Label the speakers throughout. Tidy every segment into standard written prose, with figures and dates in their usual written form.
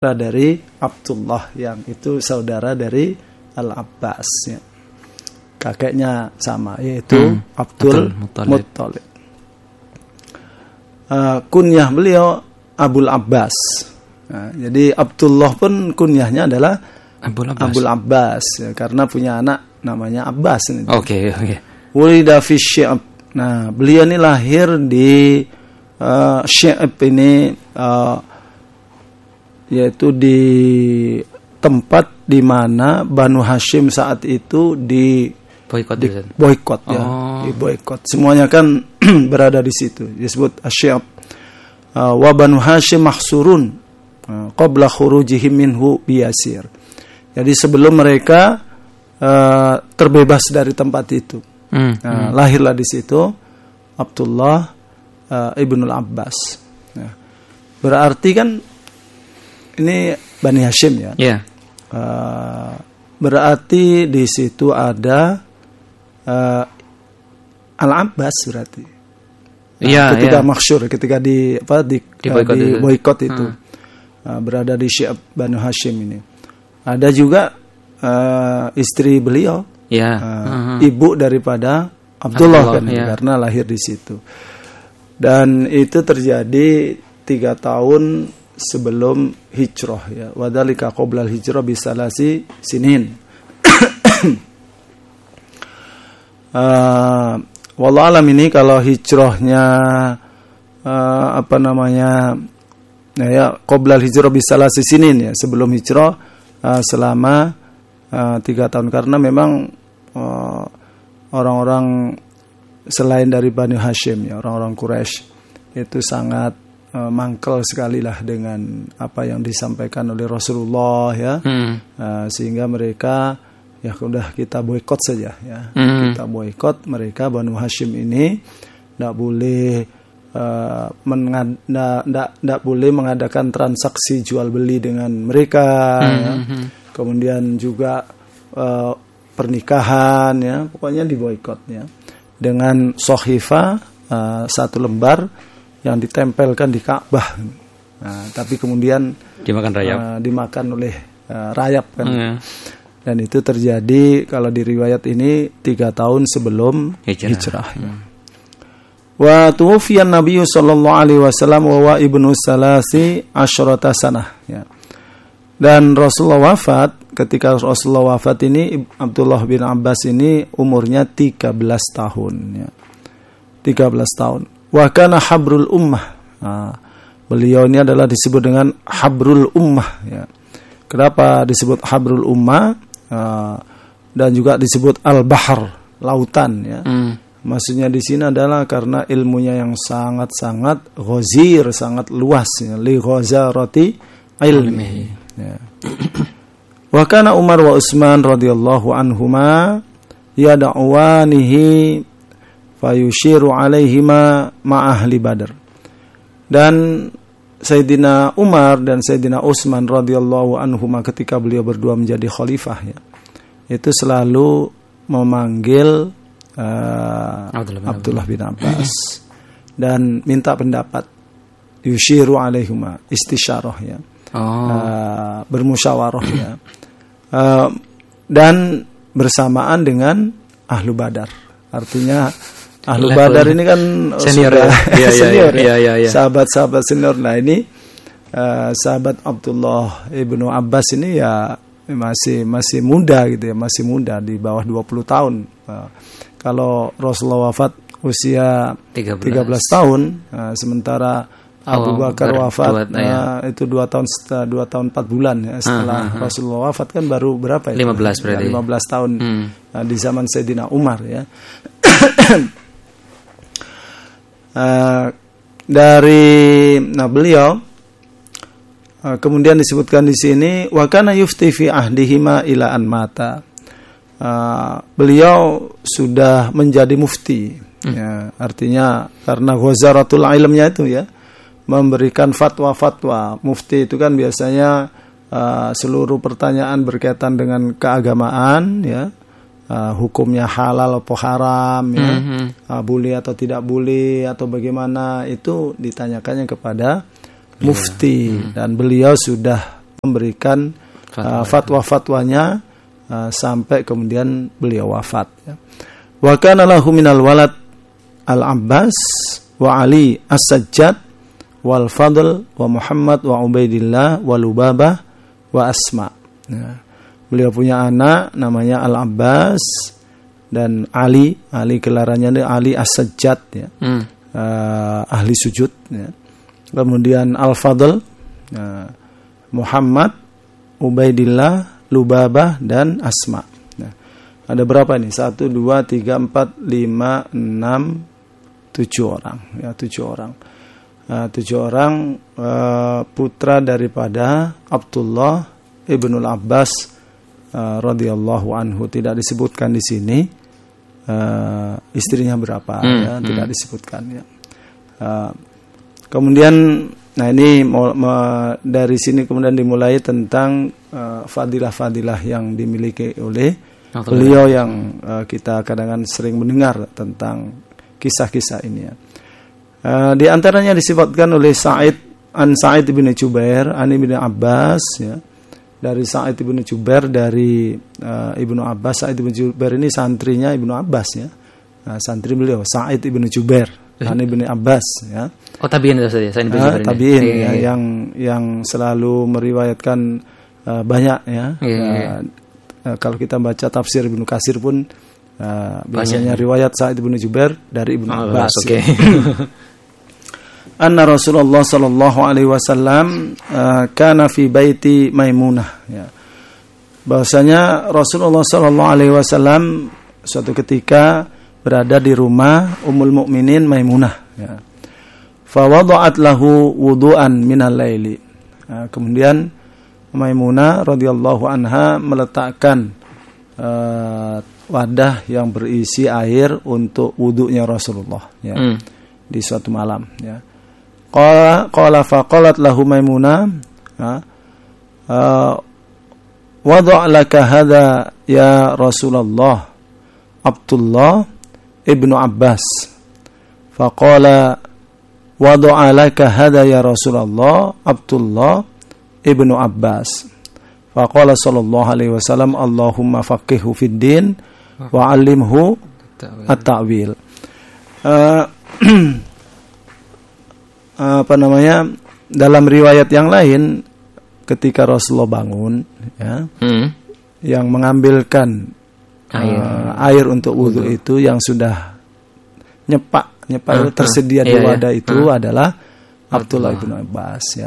Speaker 1: dari Abdullah, yang itu saudara dari Al-Abbas ya. Kakeknya sama, yaitu Abdul Muttalib. Kunyah beliau Abul Abbas. Nah, jadi Abdullah pun kunyahnya adalah Abul Abbas ya, karena punya anak namanya Abbas.
Speaker 2: Oke.
Speaker 1: Wulida fi Syi'ab. Nah, beliau ini lahir di Syi'ab ini, yaitu di tempat di mana Banu Hashim saat itu boykot ya, diboykot. Semuanya kan berada di situ. Disebut Asy-Syi'ab. Wa Banu Hashim mahsurun qabla khurujihim minhu biyasir. Jadi sebelum mereka terbebas dari tempat itu. Lahirlah di situ Abdullah ibnul Abbas. Nah, berarti kan ini Bani Hashim ya.
Speaker 2: Yeah.
Speaker 1: Berarti di situ ada Al-Abbas berarti. Ketika makhsyur, ketika di boykot itu. Berada di Syi'ab Banu Hashim ini. Ada juga istri beliau. Ibu daripada Abdullah kan, karena lahir di situ. Dan itu terjadi 3 tahun sebelum hijrah ya. Wadhalika qoblal hijrah bisalasi sinin. Wallahu alam, ini kalau hijrahnya qoblal hijrah bisalasi sinin ya, sebelum hijrah selama 3 tahun, karena memang orang-orang selain dari Bani Hashim ya, orang-orang Quraisy itu sangat mangkel sekali lah dengan apa yang disampaikan oleh Rasulullah ya. Sehingga mereka ya udah kita boikot saja ya. Kita boikot mereka, Banu Hashim ini tidak boleh boleh mengadakan transaksi jual beli dengan mereka ya. Kemudian juga pernikahan ya, pokoknya diboikot ya, dengan sohifah 1 lembar yang ditempelkan di Ka'bah. Nah, tapi kemudian dimakan oleh rayap kan. Dan itu terjadi kalau di riwayat ini 3 tahun sebelum hijrah. Wa tuwfiyan Nabi sallallahu alaihi wasallam wa ibnu salasi asyrata sanah ya. Dan Rasulullah wafat, ketika Rasulullah wafat ini Abdullah bin Abbas ini umurnya 13 tahun ya. 13 tahun. Wa kana habrul ummah. Beliau ini adalah disebut dengan habrul ummah ya. Kenapa disebut habrul ummah? Dan juga disebut al-bahr, lautan ya. Maksudnya di sini adalah karena ilmunya yang sangat-sangat ghazir, sangat luas ya, li ghazarati ilmihi ya. Wa kana Umar wa Utsman radhiyallahu anhuma yad'uwanihi fayushiru alaihima ma'ahli Badr. Dan Sayyidina Umar dan Sayyidina Utsman radhiyallahu anhuma ketika beliau berdua menjadi khalifah ya, itu selalu memanggil Abdullah bin Abbas dan minta pendapat, yushiru alaihima, istisyarah ya, bermusyawarah ya, dan bersamaan dengan ahlu Badar. Artinya ahlu Badar ini kan senior ya. Sahabat-sahabat senior. Nah ini sahabat Abdullah ibnu Abbas ini ya masih muda gitu ya, masih muda, di bawah 20 tahun. Kalau Rasulullah wafat usia 13 tahun, sementara Abu Bakar wafat itu 2 tahun 4 bulan ya, setelah Rasulullah wafat kan baru berapa ya?
Speaker 2: 15 berarti.
Speaker 1: 15 tahun di zaman Sayyidina Umar ya. Beliau kemudian disebutkan di sini wa kana yufti fi ahdihima ila an mata. Beliau sudah menjadi mufti ya, artinya karena ghazaratul ilmnya itu ya, memberikan fatwa-fatwa. Mufti itu kan biasanya seluruh pertanyaan berkaitan dengan keagamaan ya, hukumnya halal atau haram ya, boleh atau tidak boleh atau bagaimana, itu ditanyakannya kepada mufti. Dan beliau sudah memberikan fatwa-fatwanya sampai kemudian beliau wafat. Ya. Wa kana lahu minal walad Al-Abbas wa Ali As-Sajjad wal Fadl wa Muhammad wa Ubaidillah wa Lubabah wa Asma. Ya. Beliau punya anak namanya Al-Abbas dan Ali gelarannya Ali As-Sajjad ya. Ahli sujud ya. Kemudian Al-Fadl Muhammad, Ubaidillah, Lubabah dan Asma. Nah, ada berapa ini? 1, 2, 3, 4, 5, 6, 7 orang. Ya, 7 orang. 7 orang putra daripada Abdullah ibnul Abbas radhiyallahu anhu. Tidak disebutkan di sini istrinya berapa, ya, tidak disebutkan. Ya. Kemudian, nah ini dari sini kemudian dimulai tentang fadilah-fadilah yang dimiliki oleh beliau yang kita kadang-kadang sering mendengar tentang kisah-kisah ini. Ya. Di antaranya disebutkan oleh Sa'id bin Jubair, an Ibnu Abbas, ya. Dari Sa'id bin Jubair dari Ibnu Abbas. Sa'id bin Jubair ini santrinya Ibnu Abbas ya. Santri beliau Sa'id bin Jubair, an Ibnu Abbas ya. Oh, tabi'in itu saja, Sa'id bin Jubair. Tabi'in ya, yang selalu meriwayatkan banyak ya. Kalau kita baca tafsir Ibnu Katsir pun biasanya riwayat Sa'id bin Jubair dari Ibnu Abbas. Oke. Anna Rasulullah sallallahu alaihi wasallam kana fi baiti Maimunah ya. Bahwasanya Rasulullah sallallahu alaihi wasallam suatu ketika berada di rumah Ummul Mukminin Maimunah ya. Fa wada'at lahu wudu'an minal laili. Kemudian Maimunah radhiyallahu anha meletakkan wadah yang berisi air untuk wudunya Rasulullah ya. Di suatu malam ya. Qala faqalat lahu Maimunah wada' laka hadha ya Rasulullah Abdullah ibnu Abbas. Faqala wada'a laka hadha ya Rasulullah Abdullah ibnu Abbas. Faqala sallallahu alaihi wasallam Allahumma faqihhu fid din wa 'allimhu at-ta'wil. Dalam riwayat yang lain ketika Rasulullah bangun ya, yang mengambilkan air untuk wudu itu yang sudah nyepak tersedia di wadah itu adalah Abdullah bin Abbas ya.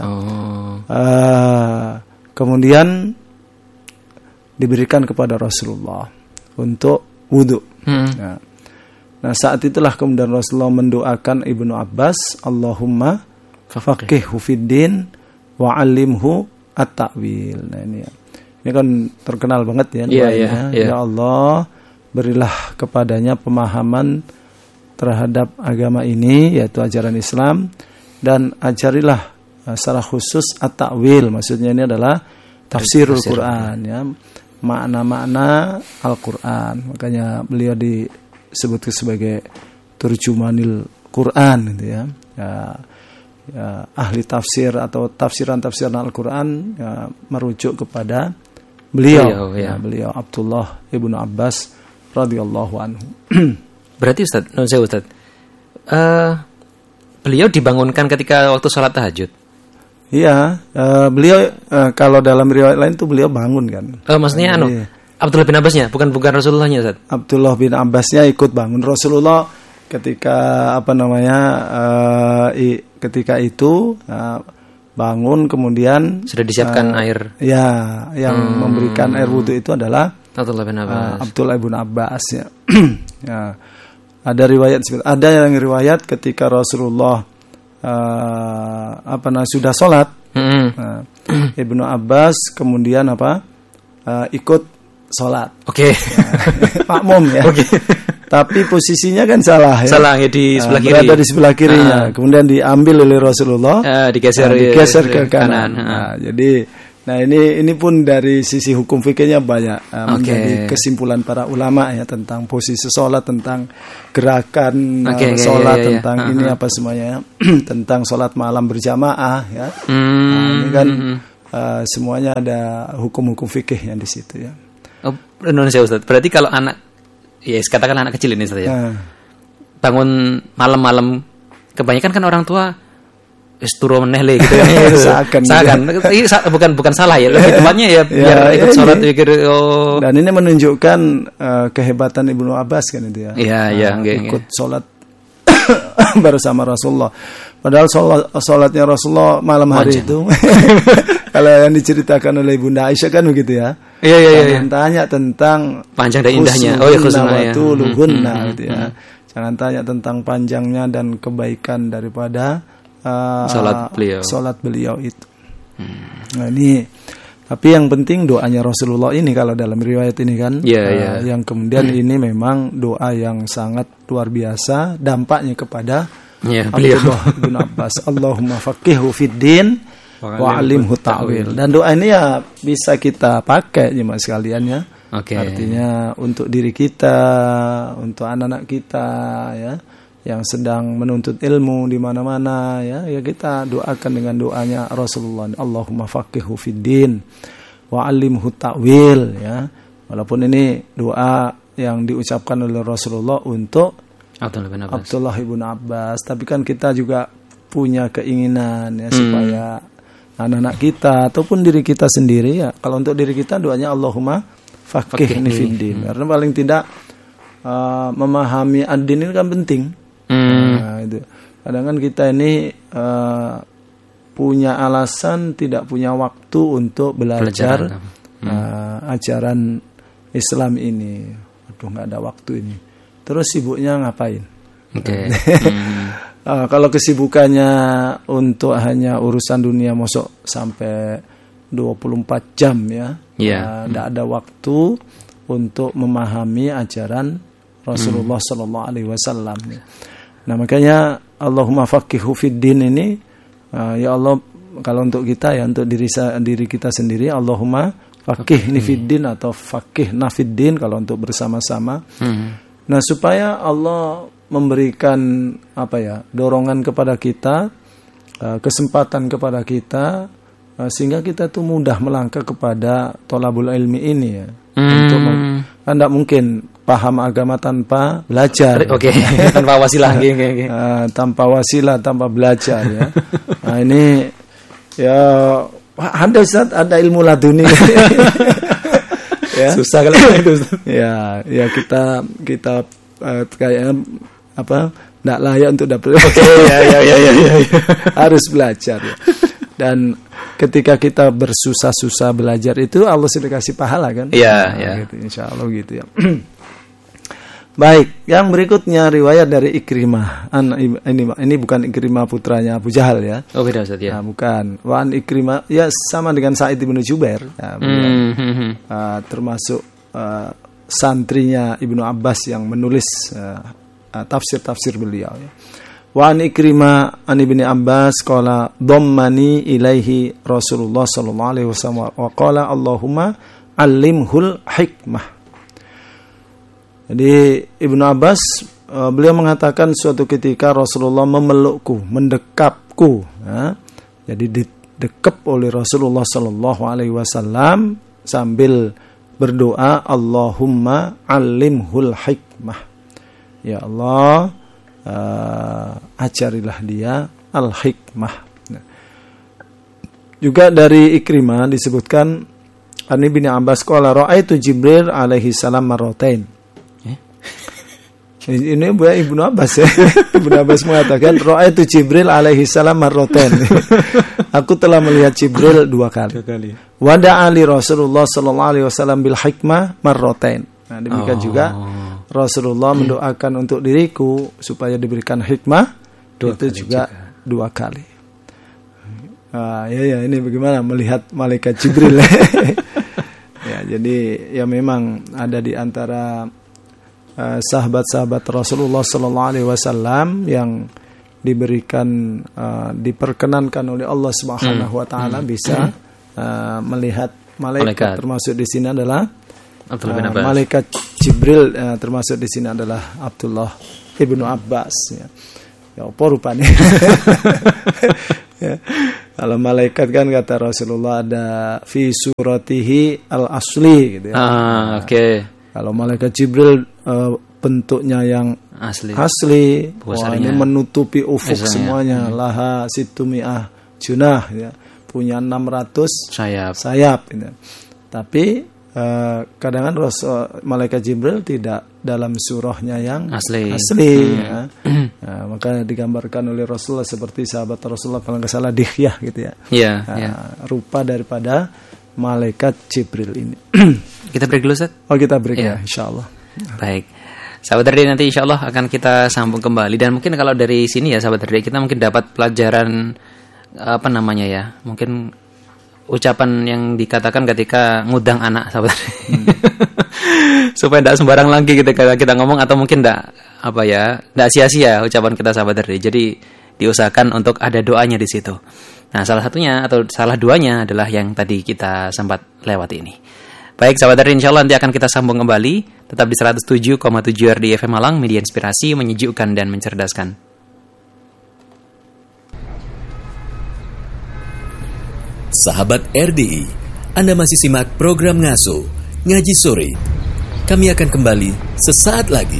Speaker 1: Kemudian diberikan kepada Rasulullah untuk wudu. Nah, saat itulah kemudian Rasulullah mendoakan Ibnu Abbas, Allahumma faqihhu fid din wa 'allimhu at-ta'wil. Nah, ini kan terkenal banget ya. Ya Allah, berilah kepadanya pemahaman terhadap agama ini, yaitu ajaran Islam, dan ajarilah secara khusus at-ta'wil. Maksudnya ini adalah tafsirul Quran ya, makna-makna Al-Quran. Makanya beliau disebut sebagai turjumanil Quran gitu ya. Ahli tafsir atau tafsiran Al-Quran ya, merujuk kepada beliau beliau Abdullah ibnu Abbas radhiyallahu anhu.
Speaker 2: Berarti Ustaz, beliau dibangunkan ketika waktu sholat tahajud.
Speaker 1: Iya, beliau kalau dalam riwayat lain tuh beliau bangun kan.
Speaker 2: Maksudnya Abdullah bin Abbasnya, bukan Rasulullahnya, Ustaz.
Speaker 1: Abdullah bin Abbasnya ikut bangun. Rasulullah ketika ketika itu bangun, kemudian
Speaker 2: sudah disiapkan air.
Speaker 1: Ya, yang memberikan air wudu itu adalah
Speaker 2: Abdullah bin Abbas.
Speaker 1: Abdullah bin Abbas ya. Ya. Ada yang riwayat ketika Rasulullah sudah sholat, Ibnu Abbas kemudian ikut sholat.
Speaker 2: Oke.
Speaker 1: Makmum ya. Oke. Tapi posisinya kan salah ya.
Speaker 2: Salah ya, di sebelah kiri.
Speaker 1: Berada di sebelah kirinya. Kemudian diambil oleh Rasulullah. Digeser ke kanan. Nah ini pun dari sisi hukum fikihnya banyak menjadi kesimpulan para ulama ya tentang posisi sholat, tentang gerakan sholat, tentang ini apa semuanya, tentang sholat malam berjamaah ya. Ini kan semuanya ada hukum-hukum fikihnya di situ ya.
Speaker 2: Oh, Indonesia Ustaz. Berarti kalau anak, ya katakan anak kecil ini Ustaz ya. Bangun malam-malam, kebanyakan kan orang tua turu meneh gitu kan. Seakan. Bukan salah ya. Lebih tepatnya ya biar ikut sholat pikir.
Speaker 1: Dan ini menunjukkan kehebatan Ibnu Abbas kan itu ya.
Speaker 2: Iya.
Speaker 1: Ikut sholat bersama Rasulullah. Padahal sholatnya Rasulullah malam hari itu. Kalau yang diceritakan oleh Bunda Aisyah kan begitu ya.
Speaker 2: Iya.
Speaker 1: Tanya tentang
Speaker 2: panjang dan indahnya.
Speaker 1: Khusnuna gitu ya. Jangan tanya tentang panjangnya dan kebaikan daripada sholat beliau itu. Nah ini, tapi yang penting doanya Rasulullah ini kalau dalam riwayat ini kan, yang kemudian ini memang doa yang sangat luar biasa dampaknya kepada Abdullah bin Abbas. Allahumma faqihhu fiddin wa 'allimhu ta'wil. Dan doa ini ya bisa kita pakai jemaah sekalian ya. Artinya untuk diri kita, untuk anak-anak kita ya, yang sedang menuntut ilmu di mana-mana ya kita doakan dengan doanya Rasulullah. Allahumma faqihhu fiddin wa 'allimhu ta'wil ya. Walaupun ini doa yang diucapkan oleh Rasulullah untuk Abdullah bin Abbas, tapi kan kita juga punya keinginan ya supaya anak-anak kita ataupun diri kita sendiri ya. Kalau untuk diri kita doanya Allahumma faqihni fiddin. Karena paling tidak memahami ad-din ini kan penting. Nah, itu. Kadang kan kita ini punya alasan tidak punya waktu untuk belajar ajaran Islam ini. Aduh, nggak ada waktu ini. Terus sibuknya ngapain? Kalau kesibukannya untuk hanya urusan dunia, mosok sampai 24 jam ya. Tidak ada waktu untuk memahami ajaran Rasulullah Sallallahu Alaihi Wasallam. Nah makanya Allahumma faqihhu fiddin ini ya Allah, kalau untuk kita ya, untuk diri kita sendiri, Allahumma faqihni fiddin atau faqihna fiddin kalau untuk bersama-sama. Nah supaya Allah memberikan dorongan kepada kita, kesempatan kepada kita, sehingga kita tuh mudah melangkah kepada thalabul ilmi ini ya. Untuk tidak mungkin paham agama tanpa belajar.
Speaker 2: Tanpa wasilah.
Speaker 1: Tanpa wasilah, tanpa belajar ya. Nah ini ya ada Ustaz, ada ilmu laduni. Ya. Susah kalau itu. Ya kita kayaknya tidak layak untuk dapat. Harus belajar ya. Dan ketika kita bersusah-susah belajar itu Allah sudah kasih pahala kan? Gitu, insya Allah gitu ya. Baik, yang berikutnya riwayat dari Ikrimah. Ini bukan Ikrimah putranya Abu Jahal ya.
Speaker 2: Oh beda Ustaz ya.
Speaker 1: Nah, bukan. Wan Ikrimah ya sama dengan Sa'id bin Jubair. Ya, termasuk santrinya Ibnu Abbas yang menulis tafsir-tafsir beliau ya. Wa an Ikrimah an Ibnu Abbas qala dhammani ilaihi Rasulullah sallallahu alaihi wasallam wa qala Allahumma 'allimhul hikmah. Jadi Ibnu Abbas beliau mengatakan suatu ketika Rasulullah memelukku, mendekapku ya. Jadi didekap oleh Rasulullah sallallahu alaihi wasallam sambil berdoa Allahumma 'allimhul hikmah. Ya Allah, ajarilah dia al-hikmah. Juga dari Ikrimah disebutkan Ani bin Abbas qala ra'aitu Jibril alaihi salam marratain. Ini Ibnu Abbas ya. Ibnu Abbas mengatakan ra'aitu Jibril alaihi salam marratain. Aku telah melihat Jibril 2 kali. Wa da'a li Rasulullah sallallahu alaihi wasallam bil hikmah marratain. Nah, demikian juga Rasulullah mendoakan untuk diriku supaya diberikan hikmah itu juga 2 kali. Ya ini bagaimana melihat malaikat Jibril. Ya, jadi ya memang ada di antara sahabat-sahabat Rasulullah sallallahu alaihi wasallam yang diperkenankan oleh Allah Subhanahu wa taala bisa melihat malaikat. Termasuk di sini adalah malaikat Jibril, termasuk di sini adalah Abdullah ibnu Abbas ya. Ya apa rupanya. Kalau malaikat kan kata Rasulullah ada fi suratihi al-asli gitu ya.
Speaker 2: Oke.
Speaker 1: Kalau malaikat Jibril bentuknya yang asli. Wah, ini menutupi ufuk semuanya. Laha situmi'ah junah ya. Punya 600 sayap gitu. Tapi kadang-kadang malaikat Jibril tidak dalam surahnya yang asli ya. Maka digambarkan oleh Rasulullah seperti sahabat Rasulullah kalau nggak salah Dihyah gitu ya. Rupa daripada malaikat Jibril ini.
Speaker 2: Kita break dulu, Ustaz?
Speaker 1: Oh, kita break ya, insyaallah.
Speaker 2: Baik. Sahabat RDI, nanti insyaallah akan kita sambung kembali, dan mungkin kalau dari sini ya sahabat RDI, kita mungkin dapat pelajaran mungkin ucapan yang dikatakan ketika ngudang anak, sahabat supaya tidak sembarang lagi kita ngomong, atau mungkin tidak sia-sia ucapan kita, sahabat RDI. Jadi diusahakan untuk ada doanya di situ. Nah, salah satunya atau salah duanya adalah yang tadi kita sempat lewat ini. Baik, sahabat RDI, insyaallah nanti akan kita sambung kembali, tetap di 107,7 RDI FM Malang, media inspirasi, menyejukkan dan mencerdaskan.
Speaker 3: Sahabat RDI, Anda masih simak program Ngaso, Ngaji Sore. Kami akan kembali sesaat lagi.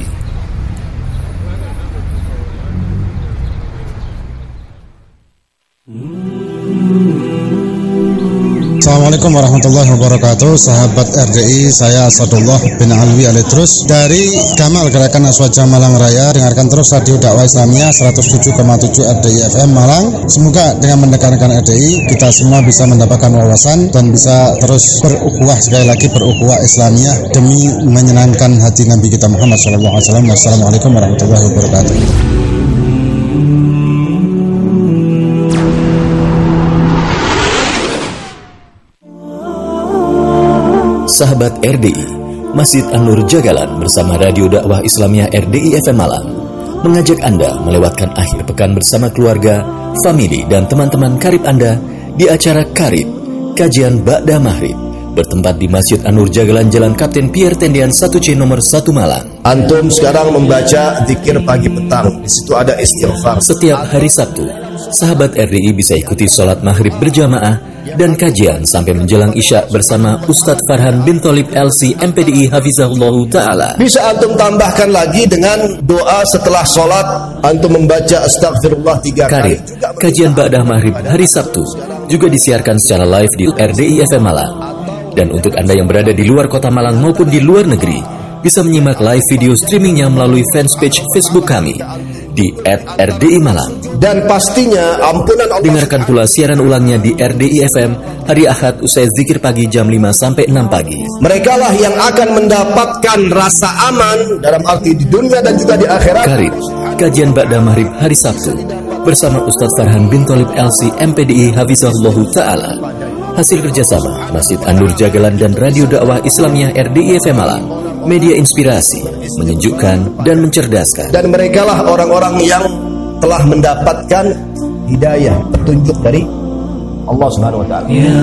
Speaker 4: Assalamualaikum warahmatullahi wabarakatuh. Sahabat RDI, saya Asadullah bin Alwi Alitrus dari Gamal Gerakan Aswaja Malang Raya. Dengarkan terus Radio Dakwah Islamiyah 107,7 RDI FM Malang. Semoga dengan mendengarkan RDI kita semua bisa mendapatkan wawasan dan bisa terus berukhuwah, sekali lagi berukhuwah Islamiyah demi menyenangkan hati Nabi kita Muhammad SAW. Wassalamualaikum warahmatullahi wabarakatuh.
Speaker 3: Sahabat RDI, Masjid An-Nur Jagalan bersama Radio Dakwah Islamiyah RDI FM Malang mengajak Anda melewatkan akhir pekan bersama keluarga, famili, dan teman-teman karib Anda di acara Karib, Kajian Ba'da Maghrib, bertempat di Masjid An-Nur Jagalan, Jalan Kapten Pierre Tendian 1C nomor 1 Malang.
Speaker 5: Antum sekarang membaca zikir pagi petang, di situ ada istighfar.
Speaker 3: Setiap hari Sabtu, sahabat RDI bisa ikuti sholat maghrib berjamaah dan kajian sampai menjelang Isya bersama Ustadz Farhan bin Tholib LC MPDI Hafizahullah Ta'ala.
Speaker 5: Bisa antum tambahkan lagi dengan doa setelah sholat, antum membaca astagfirullah 3 kali.
Speaker 3: Karib, kajian Ba'da Maghrib hari Sabtu juga disiarkan secara live di RDI FM Malang. Dan untuk Anda yang berada di luar kota Malang maupun di luar negeri, bisa menyimak live video streamingnya melalui fanpage Facebook kami di @RDI Malang.
Speaker 5: Dan pastinya ampunan Allah.
Speaker 3: Dengarkan pula siaran ulangnya di RDI FM hari Ahad usai zikir pagi jam 5 sampai 6 pagi.
Speaker 5: Mereka lah yang akan mendapatkan rasa aman dalam arti di dunia dan juga di akhirat.
Speaker 3: Karib, kajian Ba'da Maghrib hari Sabtu bersama Ustadz Farhan bin Tholib LC MPDI Hafizahullah Ta'ala. Hasil kerjasama Masjid An-Nur Jagalan dan Radio Dakwah Islamiyah RDI FM Malang. Media inspirasi, menyejukkan dan mencerdaskan.
Speaker 5: Dan mereka lah orang-orang yang telah mendapatkan hidayah, petunjuk dari Allah Subhanahu wa taala.